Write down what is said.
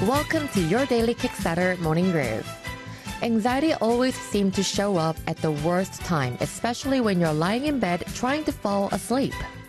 Welcome to your daily Kickstarter Morning Groove. Anxiety always seems to show up at the worst time, especially when you're lying in bed trying to fall asleep.